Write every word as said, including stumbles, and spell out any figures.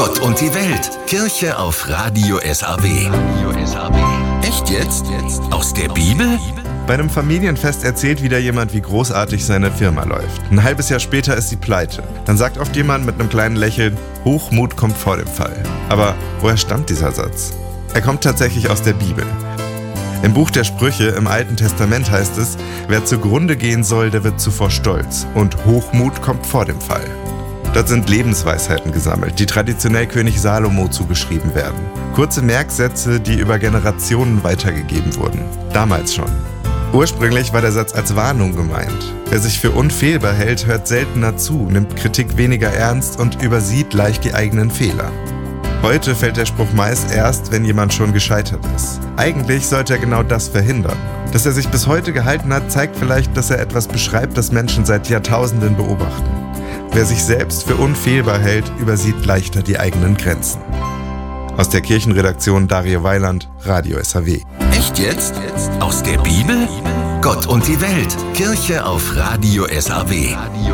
Gott und die Welt. Kirche auf Radio S A W. Echt jetzt? Aus der Bibel? Bei einem Familienfest erzählt wieder jemand, wie großartig seine Firma läuft. Ein halbes Jahr später ist sie pleite. Dann sagt oft jemand mit einem kleinen Lächeln, Hochmut kommt vor dem Fall. Aber woher stammt dieser Satz? Er kommt tatsächlich aus der Bibel. Im Buch der Sprüche im Alten Testament heißt es, wer zugrunde gehen soll, der wird zuvor stolz und Hochmut kommt vor dem Fall. Dort sind Lebensweisheiten gesammelt, die traditionell König Salomo zugeschrieben werden. Kurze Merksätze, die über Generationen weitergegeben wurden. Damals schon. Ursprünglich war der Satz als Warnung gemeint. Wer sich für unfehlbar hält, hört seltener zu, nimmt Kritik weniger ernst und übersieht leicht die eigenen Fehler. Heute fällt der Spruch meist erst, wenn jemand schon gescheitert ist. Eigentlich sollte er genau das verhindern. Dass er sich bis heute gehalten hat, zeigt vielleicht, dass er etwas beschreibt, das Menschen seit Jahrtausenden beobachten. Wer sich selbst für unfehlbar hält, übersieht leichter die eigenen Grenzen. Aus der Kirchenredaktion Dario Weiland, Radio S A W. Echt jetzt? Aus der Bibel? Gott und die Welt. Kirche auf Radio S A W.